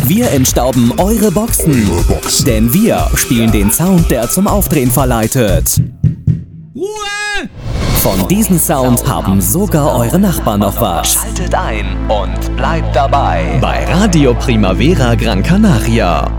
Wir entstauben eure Boxen, denn wir spielen den Sound, der zum Aufdrehen verleitet. Ruhe! Von diesem Sound haben sogar eure Nachbarn noch was. Schaltet ein und bleibt dabei bei Radio Primavera Gran Canaria.